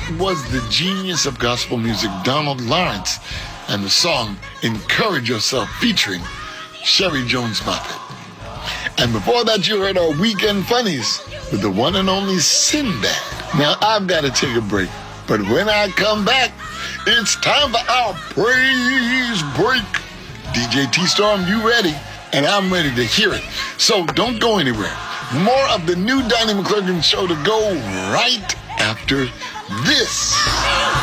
was the genius of gospel music, Donald Lawrence, and the song Encourage Yourself featuring Sherry Jones Moffett. And before that, you heard our Weekend Funnies with the one and only Sinbad. Now, I've got to take a break, but when I come back, it's time for our praise break. DJ T-Storm, you ready? And I'm ready to hear it. So don't go anywhere. More of the new Donnie McClurkin Show to go right after this.